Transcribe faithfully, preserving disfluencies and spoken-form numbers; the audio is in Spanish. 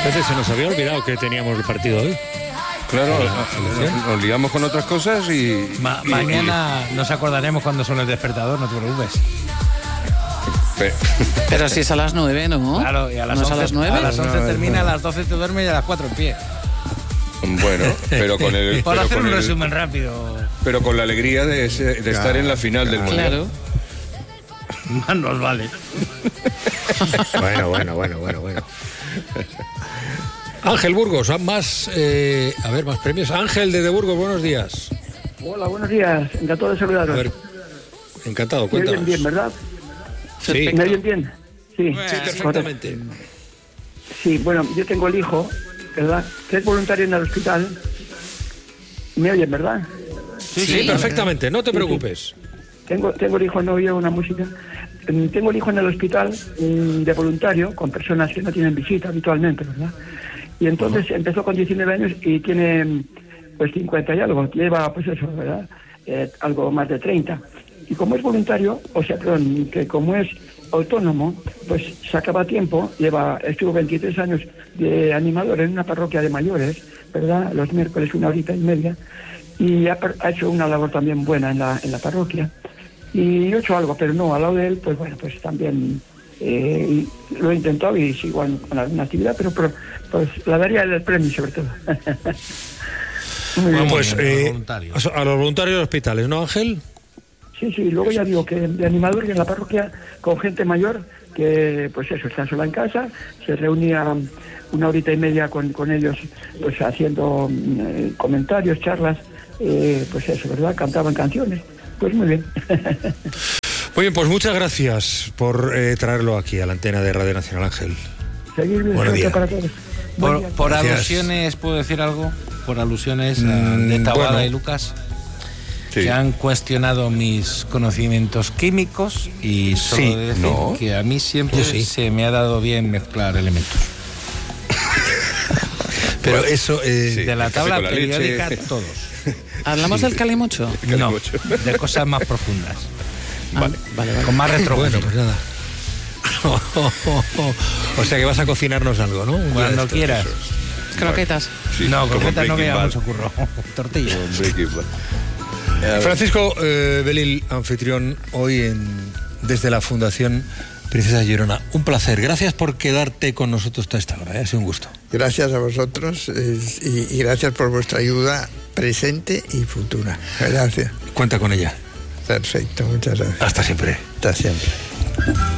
Entonces se nos había olvidado que teníamos el partido hoy. Claro, nos, nos liamos con otras cosas y... Ma- y mañana y... nos acordaremos cuando son el despertador, no te preocupes. Pe... Pero si es a las nueve, ¿no? Claro, y a las ¿No once, es a las nueve? A las once no, termina, no. a las doce te duermes y a las cuatro en pie. Bueno, pero con el... Por pero hacer con un el, resumen rápido. Pero con la alegría de, ese, de claro, estar en la final claro. del Mundial. Claro. Más nos vale. Bueno, bueno, bueno, bueno, bueno. Ángel Burgos, más, eh, a ver, más premios. Ángel desde Burgos, buenos días. Hola, buenos días. Encantado de saludaros. A ver, encantado, ¿Me cuéntanos. oyen bien, verdad? Sí. ¿Me oyen bien? Sí, Sí, perfectamente. Sí, bueno, yo tengo el hijo, ¿verdad? Que es voluntario en el hospital. ¿Me oyen, verdad? Sí, sí, sí, perfectamente, no te preocupes. Sí, sí. Tengo, tengo el hijo, no oye una música. Tengo el hijo en el hospital de voluntario con personas que no tienen visita habitualmente, ¿verdad? Y entonces uh-huh. empezó con diecinueve años y tiene pues cincuenta y algo, lleva pues eso, ¿verdad? Eh, algo más de treinta. Y como es voluntario, o sea, perdón, que como es autónomo, pues sacaba tiempo, lleva, estuvo veintitrés años de animador en una parroquia de mayores, ¿verdad? Los miércoles una horita y media, y ha, ha hecho una labor también buena en la, en la parroquia. Y yo he hecho algo, pero no, al lado de él, pues bueno, pues también eh, lo he intentado y sigo en, con alguna actividad, pero, pero pues la daría el premio sobre todo. Bueno, pues eh, a los voluntarios de hospitales, ¿no, Ángel? Sí, sí, luego ya digo que de animador y en la parroquia con gente mayor que, pues eso, está sola en casa, se reunía una horita y media con, con ellos, pues haciendo eh, comentarios, charlas, eh, pues eso, ¿verdad? Cantaban canciones. Pues muy bien. Muy bien, pues muchas gracias por eh, traerlo aquí a la antena de Radio Nacional, Ángel. Seguir bien para todos. Por, por alusiones, ¿puedo decir algo? Por alusiones mm, de Taboada bueno. y Lucas, sí. que han cuestionado mis conocimientos químicos y solo sí, decir no. que a mí siempre sí. se me ha dado bien mezclar elementos. Pero bueno, eso... Eh, sí, de la tabla la periódica, leche. Todos. ¿Hablamos sí. del calimocho? No, de cosas más profundas. Ah, vale, vale, vale. Con más retro. Bueno, pues nada. Oh, oh, oh, oh. O sea que vas a cocinarnos algo, ¿no? Un Cuando esto, quieras. Eso. Croquetas. Sí, no, croquetas no queda mucho curro. Tortilla. Francisco eh, Belil, anfitrión, hoy en, desde la Fundación Princesa Girona. Un placer. Gracias por quedarte con nosotros toda esta hora. ¿eh? Ha sido un gusto. Gracias a vosotros eh, y, y gracias por vuestra ayuda presente y futura. Gracias. Cuenta con ella. Perfecto, muchas gracias. Hasta siempre. Hasta siempre.